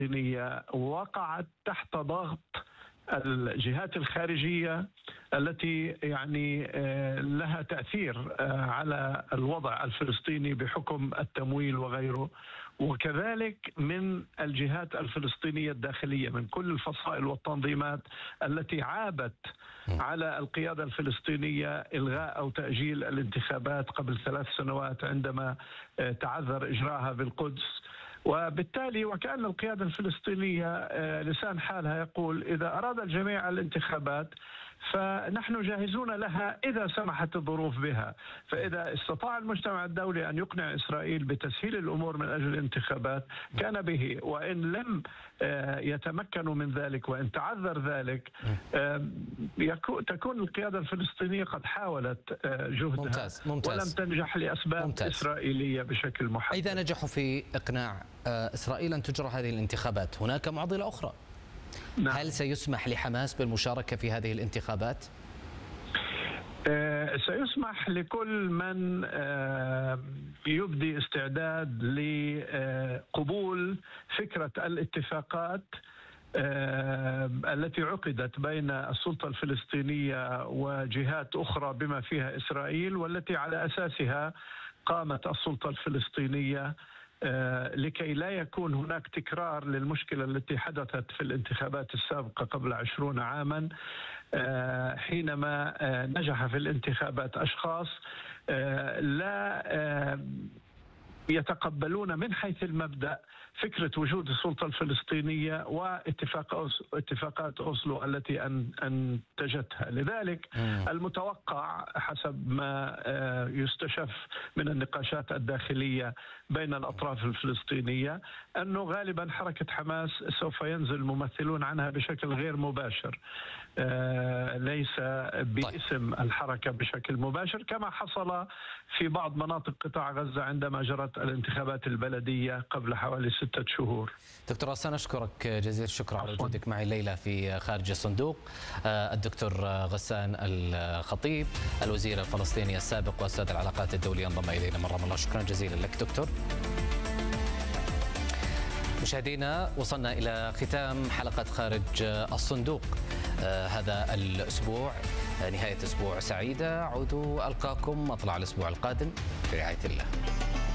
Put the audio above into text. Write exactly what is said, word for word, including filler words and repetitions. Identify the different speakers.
Speaker 1: الفلسطينية وقعت تحت ضغط الجهات الخارجية التي يعني لها تأثير على الوضع الفلسطيني بحكم التمويل وغيره، وكذلك من الجهات الفلسطينية الداخلية من كل الفصائل والتنظيمات التي عابت على القيادة الفلسطينية إلغاء أو تأجيل الانتخابات قبل ثلاث سنوات عندما تعذر إجراءها بالقدس. وبالتالي وكأن القيادة الفلسطينية لسان حالها يقول إذا أراد الجميع الانتخابات فنحن جاهزون لها إذا سمحت الظروف بها. فإذا استطاع المجتمع الدولي أن يقنع إسرائيل بتسهيل الأمور من أجل الانتخابات كان به، وإن لم يتمكنوا من ذلك وإن تعذر ذلك تكون القيادة الفلسطينية قد حاولت جهدها
Speaker 2: ممتاز. ممتاز.
Speaker 1: ولم تنجح لأسباب ممتاز. إسرائيلية بشكل محدد.
Speaker 2: إذا نجحوا في إقناع إسرائيل أن تجرى هذه الانتخابات هناك معضلة أخرى. نعم. هل سيسمح لحماس بالمشاركة في هذه الانتخابات؟
Speaker 1: آه سيسمح لكل من آه يبدي استعداد لقبول فكرة الاتفاقات آه التي عقدت بين السلطة الفلسطينية وجهات أخرى بما فيها إسرائيل، والتي على أساسها قامت السلطة الفلسطينية لكي لا يكون هناك تكرار للمشكلة التي حدثت في الانتخابات السابقة قبل عشرون عاما حينما نجح في الانتخابات أشخاص لا يتقبلون من حيث المبدأ فكرة وجود السلطة الفلسطينية واتفاقات أوسلو التي أنتجتها. لذلك المتوقع حسب ما يستشف من النقاشات الداخلية بين الأطراف الفلسطينية أنه غالبا حركة حماس سوف ينزل ممثلون عنها بشكل غير مباشر، ليس باسم الحركة بشكل مباشر كما حصل في بعض مناطق قطاع غزة عندما جرت الانتخابات البلدية قبل حوالي ستة شهور.
Speaker 2: دكتور غسان، أشكرك جزيل الشكر على وجودك معي الليلة في خارج الصندوق. الدكتور غسان الخطيب الوزير الفلسطيني السابق وأستاذ العلاقات الدولية انضم إلينا مرة الله. شكرا جزيلا لك دكتور. مشاهدينا، وصلنا إلى ختام حلقة خارج الصندوق هذا الأسبوع. نهاية أسبوع سعيدة. عودوا ألقاكم مطلع الأسبوع القادم في رعاية الله.